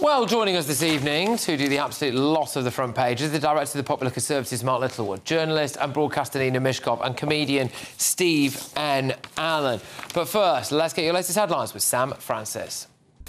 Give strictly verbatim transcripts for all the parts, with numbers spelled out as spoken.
Well, joining us this evening to do the absolute lot of the front page is the Director of the Popular Conservatives, Mark Littlewood, journalist and broadcaster Nina Mishkov and comedian Steve N. Allen. But first, let's get your latest headlines with Sam Francis.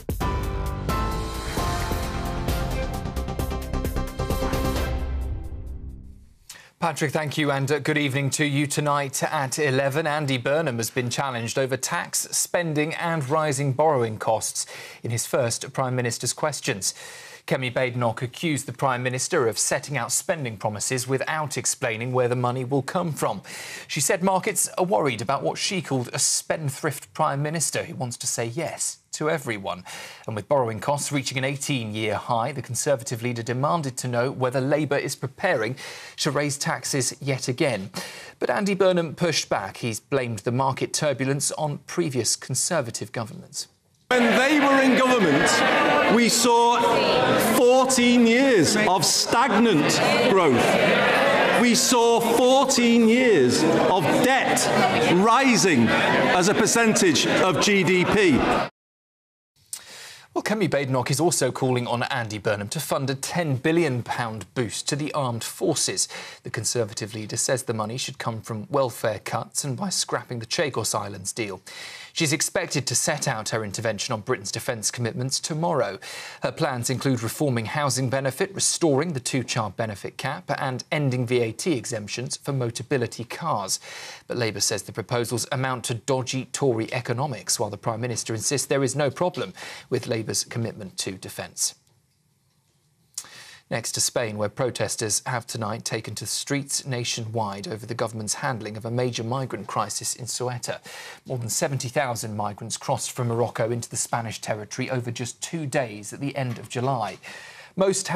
Patrick, thank you, and uh, good evening to you. Tonight at eleven, Andy Burnham has been challenged over tax, spending and rising borrowing costs in his first Prime Minister's questions. Kemi Badenoch accused the Prime Minister of setting out spending promises without explaining where the money will come from. She said markets are worried about what she called a spendthrift Prime Minister who wants to say yes to everyone. And with borrowing costs reaching an eighteen-year high, the Conservative leader demanded to know whether Labour is preparing to raise taxes yet again. But Andy Burnham pushed back. He's blamed the market turbulence on previous Conservative governments. When they were in government, we saw fourteen years of stagnant growth. We saw fourteen years of debt rising as a percentage of G D P. Well, Kemi Badenoch is also calling on Andy Burnham to fund a ten billion pounds boost to the armed forces. The Conservative leader says the money should come from welfare cuts and by scrapping the Chagos Islands deal. She's expected to set out her intervention on Britain's defence commitments tomorrow. Her plans include reforming housing benefit, restoring the two-child benefit cap and ending V A T exemptions for Motability cars. But Labour says the proposals amount to dodgy Tory economics, while the Prime Minister insists there is no problem with Labour's commitment to defence. Next to Spain, where protesters have tonight taken to the streets nationwide over the government's handling of a major migrant crisis in Ceuta. More than seventy thousand migrants crossed from Morocco into the Spanish territory over just two days at the end of July. Most